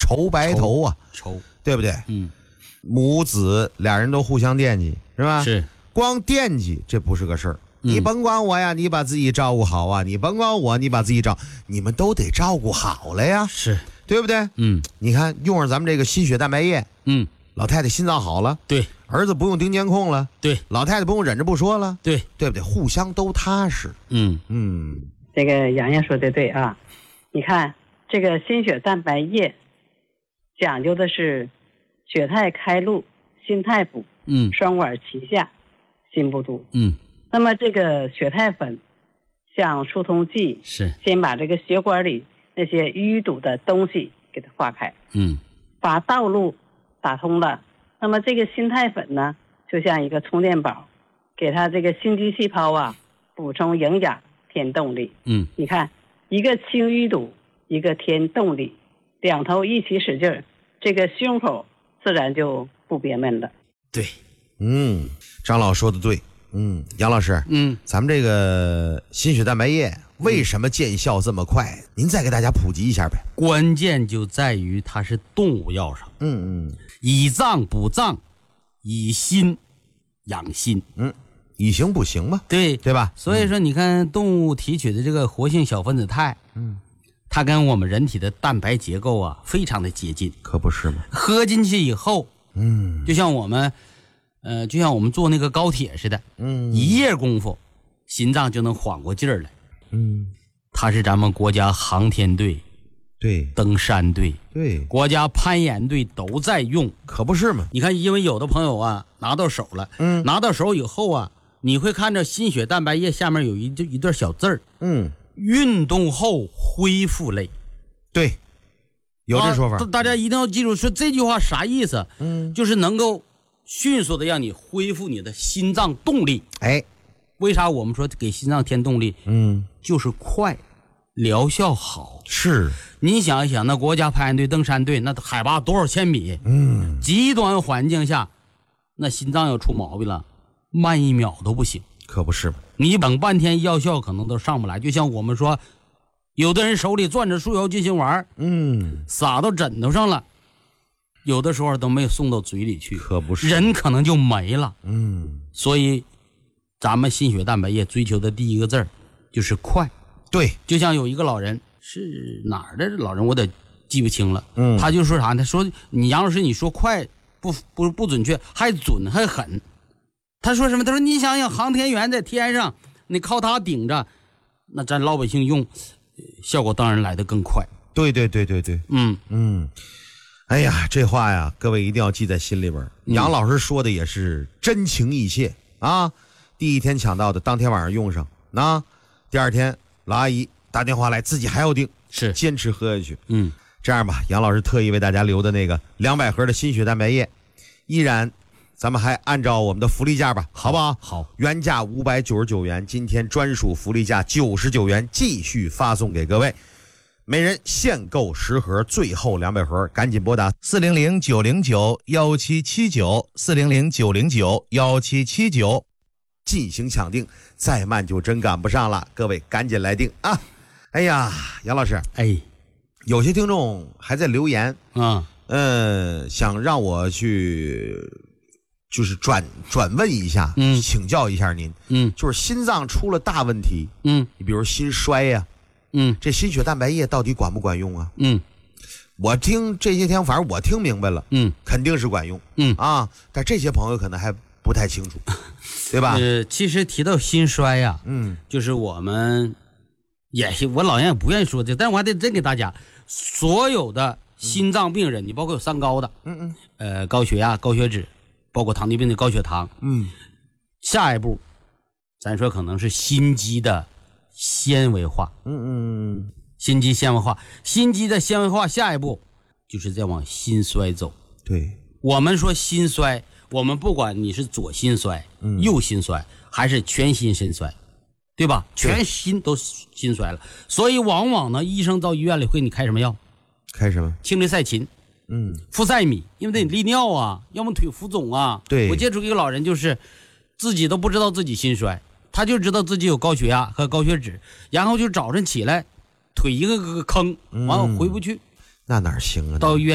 愁白头啊， 愁， 对不对？母子俩人都互相惦记，是吧？ 是， 光惦记这不是个事儿。你甭管我呀，你把自己照顾好啊！你甭管我，你把自己你们都得照顾好了呀， 是对不对？你看用上咱们这个心血蛋白液，老太太心脏好了， 对， 儿子不用盯监控了， 对， 老太太不用忍着不说了， 对， 对不对？互相都踏实。 这个洋洋说的对啊，你看这个心血蛋白液讲究的是血态开路，心态补，双管齐下，心不堵。那么这个血态粉像疏通剂， 是先把这个血管里那些淤堵的东西给它化开，把道路打通了。那么这个心态粉呢，就像一个充电宝，给它这个心肌细胞啊补充营养，添动力。你看一个清淤堵，一个添动力，两头一起使劲，这个胸口自然就不憋闷了。 对， 张老说的对。杨老师，咱们这个心血蛋白液为什么见效这么快？您再给大家普及一下呗。 关键就在于它是动物药上，以脏补脏，以心养心， 以形补形嘛， 对吧？ 所以说你看动物提取的这个活性小分子肽，它跟我们人体的蛋白结构啊非常的接近， 可不是吗？ 喝进去以后，就像我们坐那个高铁似的，一夜功夫心脏就能缓过劲儿来。它是咱们国家航天队、 对， 登山队、 对， 国家攀岩队都在用， 可不是吗？ 你看，因为有的朋友啊拿到手了，拿到手以后啊，你会看着心血蛋白液下面有一段小字儿，运动后恢复类。 对，有这说法。 大家一定要记住，说这句话啥意思？就是能够迅速的让你恢复你的心脏动力。为啥我们说给心脏添动力？就是快，疗效好。 是， 你想一想，那国家攀岩队、登山队，那海拔多少千米？极端环境下，那心脏要出毛病了，慢1秒都不行。 可不是吗？ 你等半天药效可能都上不来。就像我们说，有的人手里攥着束腰进行丸，撒到枕头上了，有的时候都没有送到嘴里去， 可不是， 人可能就没了。所以咱们心血蛋白液追求的第一个字儿就是快。 对， 就像有一个老人，是哪儿的老人我得记不清了，他就说啥，他说你杨老师你说快不准确，还准还狠。他说什么？他说你想想航天员在天上，你靠他顶着，那咱老百姓用效果当然来得更快。 对。哎呀，这话呀，各位一定要记在心里边。杨老师说的也是真情意切啊！第一天抢到的，当天晚上用上，第二天老阿姨打电话来，自己还要订， 是坚持喝下去。这样吧，杨老师特意为大家留的那个200盒的心血蛋白液，依然咱们还按照我们的福利价吧，好不好？ 好， 原价599元，今天专属福利价99元，继续发送给各位。每人限购10盒，最后200盒，赶紧拨打400-909-1779，400-909-1779进行抢定，再慢就真赶不上了，各位赶紧来定啊！哎呀，杨老师，有些听众还在留言，想让我去就是转问一下，请教一下您，就是心脏出了大问题，你比如心衰呀，这心血蛋白液到底管不管用啊？我听这些天，反正我听明白了，肯定是管用，但这些朋友可能还不太清楚，对吧？ 其实提到心衰呀，就是我们我老愿也不愿意说这，但我还得真给大家，所有的心脏病人，你包括有3高的，高血压、高血脂，包括糖尿病的高血糖，下一步，咱说可能是心肌的纤维化，心肌纤维化，心肌的纤维化，下一步就是在往心衰走。 对， 我们说心衰，我们不管你是左心衰、右心衰，还是全心心衰，对吧？全心都心衰了，所以往往呢，医生到医院里会给你开什么药？ 开什么？ 汀类噻嗪，呋塞米，因为得利尿啊，要么腿浮肿啊。 对， 我接触一个老人，就是自己都不知道自己心衰，他就知道自己有高血压和高血脂，然后就早晨起来腿一个坑，完了回不去， 那哪行啊？ 到医院